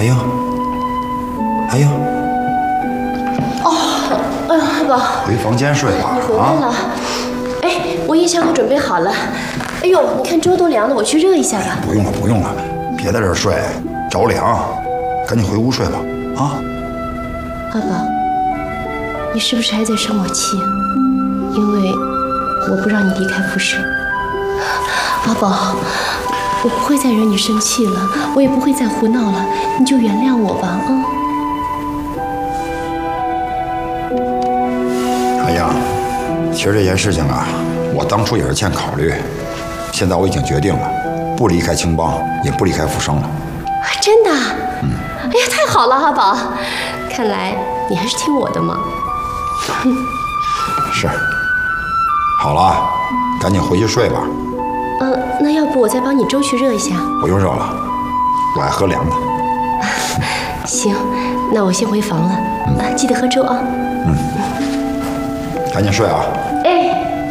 英，哎英， 阿宝， 回房间睡吧。 你回来了。哎，我夜宵都准备好了。哎呦，你看粥都凉了，我去热一下吧。 不用了，不用了，别在这儿睡，着凉，赶紧回屋睡吧。啊， 阿宝，你是不是还在生我气？因为我不让你离开复生。阿宝，我不会再惹你生气了，我也不会再胡闹了，你就原谅我吧，啊。 阿英，其实这件事情啊，我当初也是欠考虑，现在我已经决定了，不离开青帮，也不离开复生了。 真的？哎呀，太好了，阿宝，看来你还是听我的嘛。 是。好了，赶紧回去睡吧。 那要不我再帮你粥去热一下？ 不用热了，我爱喝凉的。 行，那我先回房了。记得喝粥啊。 赶紧睡啊。